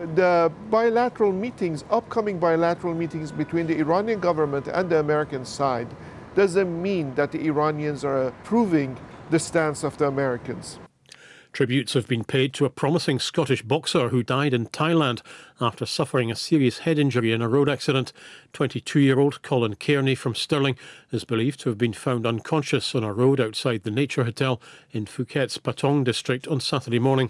the bilateral meetings, upcoming bilateral meetings between the Iranian government and the American side doesn't mean that the Iranians are approving the stance of the Americans. Tributes have been paid to a promising Scottish boxer who died in Thailand after suffering a serious head injury in a road accident. 22-year-old Colin Kearney from Stirling is believed to have been found unconscious on a road outside the Nature Hotel in Phuket's Patong district on Saturday morning.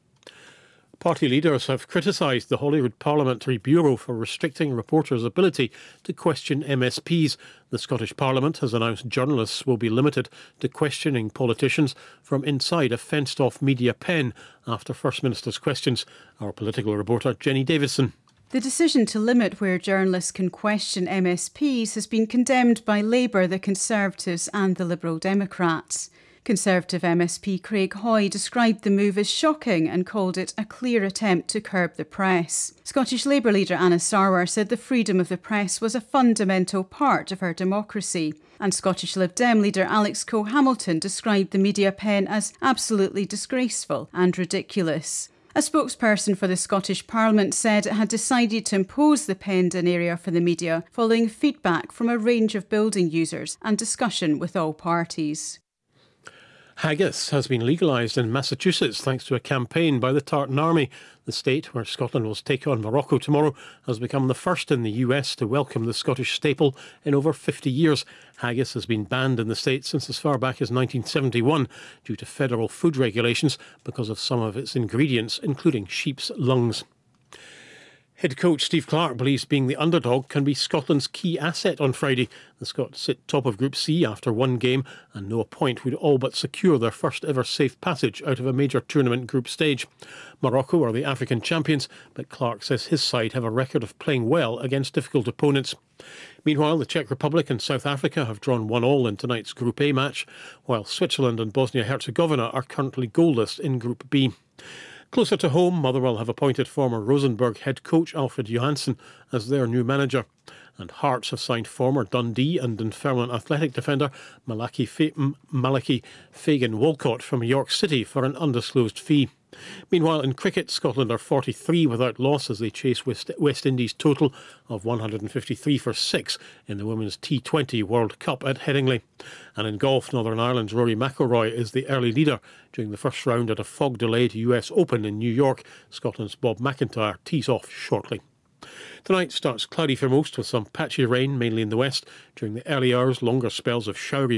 Party leaders have criticised the Holyrood Parliamentary Bureau for restricting reporters' ability to question MSPs. The Scottish Parliament has announced journalists will be limited to questioning politicians from inside a fenced-off media pen after First Minister's questions. Our political reporter Jenny Davison. The decision to limit where journalists can question MSPs has been condemned by Labour, the Conservatives and the Liberal Democrats. Conservative MSP Craig Hoy described the move as shocking and called it a clear attempt to curb the press. Scottish Labour leader Anna Sarwar said the freedom of the press was a fundamental part of our democracy. And Scottish Lib Dem leader Alex Cole-Hamilton described the media pen as absolutely disgraceful and ridiculous. A spokesperson for the Scottish Parliament said it had decided to impose the penned-in area for the media following feedback from a range of building users and discussion with all parties. Haggis has been legalised in Massachusetts thanks to a campaign by the Tartan Army. The state, where Scotland will take on Morocco tomorrow, has become the first in the US to welcome the Scottish staple in over 50 years. Haggis has been banned in the state since as far back as 1971 due to federal food regulations because of some of its ingredients, including sheep's lungs. Head coach Steve Clarke believes being the underdog can be Scotland's key asset on Friday. The Scots sit top of Group C after one game and know a point would all but secure their first ever safe passage out of a major tournament group stage. Morocco are the African champions, but Clarke says his side have a record of playing well against difficult opponents. Meanwhile, the Czech Republic and South Africa have drawn 1-1 in tonight's Group A match, while Switzerland and Bosnia-Herzegovina are currently goalless in Group B. Closer to home, Motherwell have appointed former Rosenborg head coach Alfred Johansson as their new manager. And Hearts have signed former Dundee and Dunfermline Athletic defender Malachi Fagan Walcott from York City for an undisclosed fee. Meanwhile, in cricket, Scotland are 43 without loss as they chase West Indies' total of 153 for 6 in the Women's T20 World Cup at Headingley. And in golf, Northern Ireland's Rory McIlroy is the early leader during the first round at a fog-delayed US Open in New York. Scotland's Bob McIntyre tees off shortly. Tonight starts cloudy for most with some patchy rain, mainly in the west. During the early hours, longer spells of showery